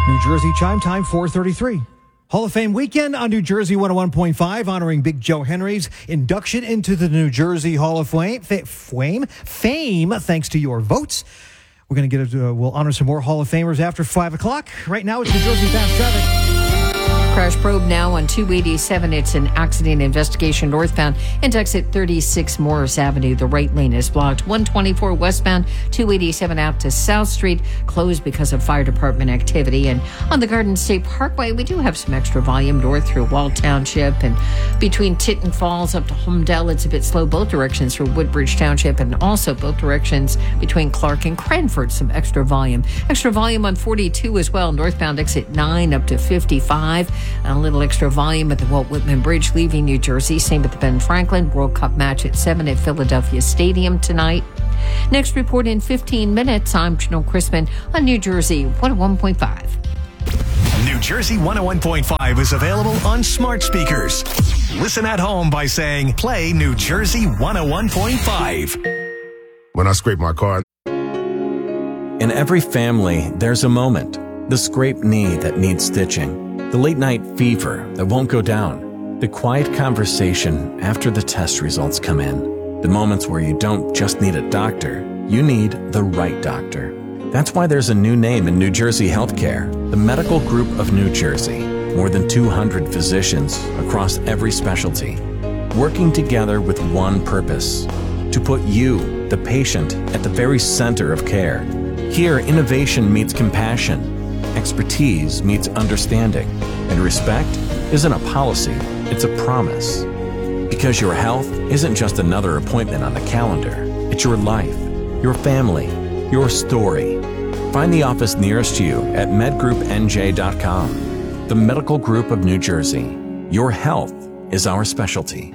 New Jersey chime time 4:33. Hall of Fame weekend on New Jersey 101.5, honoring Big Joe Henry's induction into the New Jersey Hall of Fame. Thanks to your votes. We're going to we'll honor some more Hall of Famers after 5 o'clock. Right now, it's New Jersey Fast Traffic. Crash probe now on 287. It's an accident investigation northbound into exit 36 Morris Avenue. The right lane is blocked. 124 westbound, 287 out to South Street, closed because of fire department activity. And on the Garden State Parkway, we do have some extra volume north through Wall Township and between Tinton Falls up to Holmdel. It's a bit slow both directions through Woodbridge Township and also both directions between Clark and Cranford. Some extra volume. Extra volume on 42 as well. Northbound exit 9 up to 55. A little extra volume at the Walt Whitman Bridge leaving New Jersey. Same at the Ben Franklin. World Cup match at 7 at Philadelphia Stadium tonight. Next report in 15 minutes. I'm Janelle Crispin on New Jersey 101.5. New Jersey 101.5 is available on smart speakers. Listen at home by saying, play New Jersey 101.5. When I scrape my car. In every family, there's a moment. The scraped knee that needs stitching. The late-night fever that won't go down. The quiet conversation after the test results come in. The moments where you don't just need a doctor, you need the right doctor. That's why there's a new name in New Jersey healthcare, the Medical Group of New Jersey. More than 200 physicians across every specialty, working together with one purpose, to put you, the patient, at the very center of care. Here, innovation meets compassion. Expertise meets understanding, and respect isn't a policy, it's a promise. Because your health isn't just another appointment on the calendar, it's your life, your family, your story. Find the office nearest you at medgroupnj.com. The Medical Group of New Jersey. Your health is our specialty.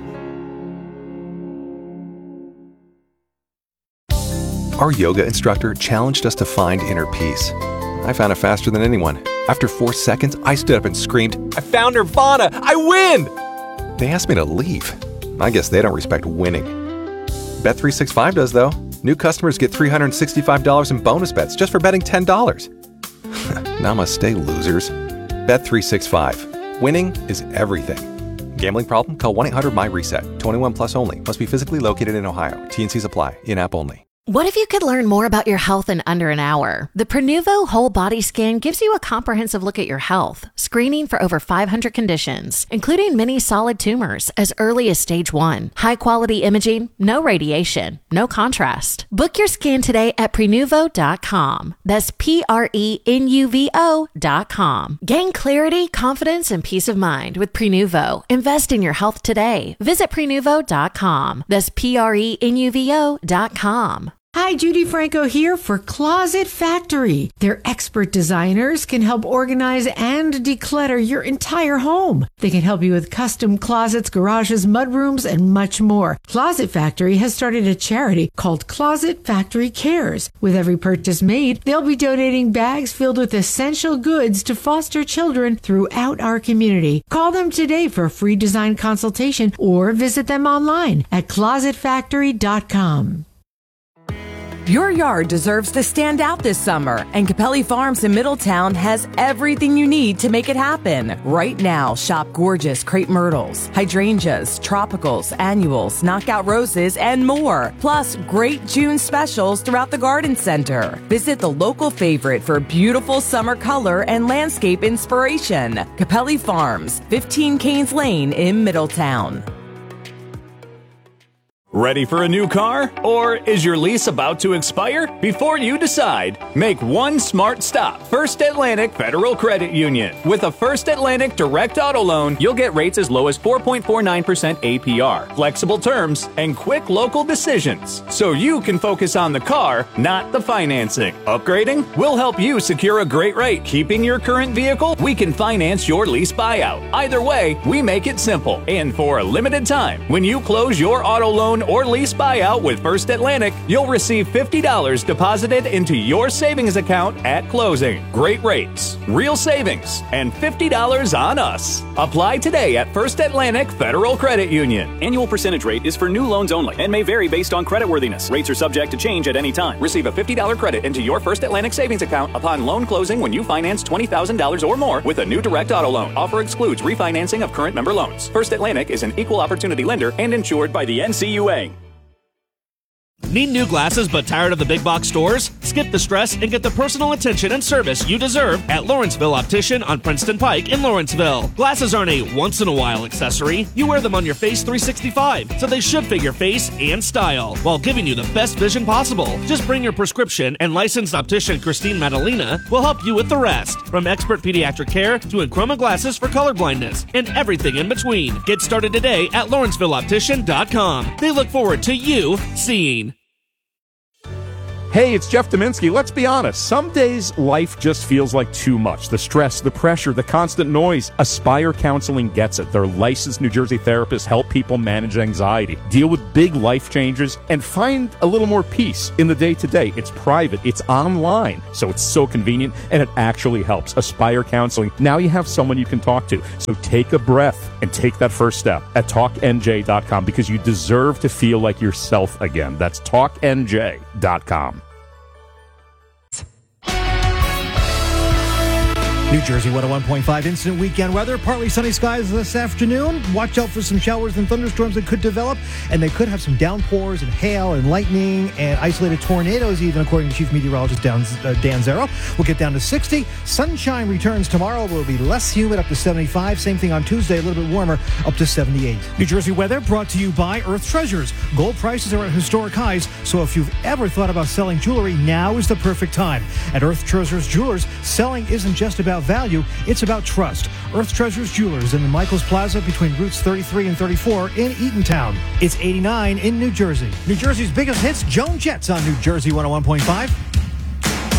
Our yoga instructor challenged us to find inner peace. I found it faster than anyone. After 4 seconds, I stood up and screamed, "I found Nirvana! I win!" They asked me to leave. I guess they don't respect winning. Bet365 does, though. New customers get $365 in bonus bets just for betting $10. Namaste, losers. Bet365. Winning is everything. Gambling problem? Call 1-800-MY-RESET. 21 plus only. Must be physically located in Ohio. T&Cs apply. In-app only. What if you could learn more about your health in under an hour? The Prenuvo Whole Body Scan gives you a comprehensive look at your health, screening for over 500 conditions, including many solid tumors as early as stage 1. High-quality imaging, no radiation, no contrast. Book your scan today at Prenuvo.com. That's Prenuvo.com. Gain clarity, confidence, and peace of mind with Prenuvo. Invest in your health today. Visit Prenuvo.com. That's Prenuvo.com. Hi, Judy Franco here for Closet Factory. Their expert designers can help organize and declutter your entire home. They can help you with custom closets, garages, mudrooms, and much more. Closet Factory has started a charity called Closet Factory Cares. With every purchase made, they'll be donating bags filled with essential goods to foster children throughout our community. Call them today for a free design consultation or visit them online at closetfactory.com. Your yard deserves to stand out this summer, and Capelli Farms in Middletown has everything you need to make it happen. Right now, shop gorgeous crepe myrtles, hydrangeas, tropicals, annuals, knockout roses, and more. Plus, great June specials throughout the garden center. Visit the local favorite for beautiful summer color and landscape inspiration. Capelli Farms, 15 Canes Lane in Middletown. Ready for a new car? Or is your lease about to expire? Before you decide, make one smart stop. First Atlantic Federal Credit Union. With a First Atlantic Direct Auto Loan, you'll get rates as low as 4.49% APR, flexible terms, and quick local decisions. So you can focus on the car, not the financing. Upgrading? We'll help you secure a great rate. Keeping your current vehicle? We can finance your lease buyout. Either way, we make it simple. And for a limited time, when you close your auto loan or lease buyout with First Atlantic, you'll receive $50 deposited into your savings account at closing. Great rates, real savings, and $50 on us. Apply today at First Atlantic Federal Credit Union. Annual percentage rate is for new loans only and may vary based on creditworthiness. Rates are subject to change at any time. Receive a $50 credit into your First Atlantic savings account upon loan closing when you finance $20,000 or more with a new direct auto loan. Offer excludes refinancing of current member loans. First Atlantic is an equal opportunity lender and insured by the NCUA. Need new glasses but tired of the big box stores? Skip the stress and get the personal attention and service you deserve at Lawrenceville Optician on Princeton Pike in Lawrenceville. Glasses aren't a once-in-a-while accessory. You wear them on your face 365, so they should fit your face and style while giving you the best vision possible. Just bring your prescription and licensed optician Christine Madalena will help you with the rest. From expert pediatric care to Enchroma glasses for colorblindness and everything in between. Get started today at LawrencevilleOptician.com. They look forward to you seeing. Hey, it's Jeff Dominski. Let's be honest. Some days life just feels like too much. The stress, the pressure, the constant noise. Aspire Counseling gets it. Their licensed New Jersey therapists help people manage anxiety, deal with big life changes, and find a little more peace in the day-to-day. It's private. It's online. So it's so convenient, and it actually helps. Aspire Counseling. Now you have someone you can talk to. So take a breath and take that first step at TalkNJ.com because you deserve to feel like yourself again. That's TalkNJ.com. New Jersey 101.5 instant weekend weather. Partly sunny skies this afternoon. Watch out for some showers and thunderstorms that could develop, and they could have some downpours and hail and lightning and isolated tornadoes even, according to Chief Meteorologist Dan Zero. We'll get down to 60. Sunshine returns tomorrow. It will be less humid, up to 75. Same thing on Tuesday, a little bit warmer, up to 78. New Jersey weather brought to you by Earth Treasures. Gold prices are at historic highs, so if you've ever thought about selling jewelry, now is the perfect time. At Earth Treasures Jewelers, selling isn't just about value, it's about trust. Earth Treasures Jewelers in the Michaels Plaza between routes 33 and 34 in Eatontown. It's 89 in New Jersey. New Jersey's biggest hits, Joan Jets on New Jersey 101.5.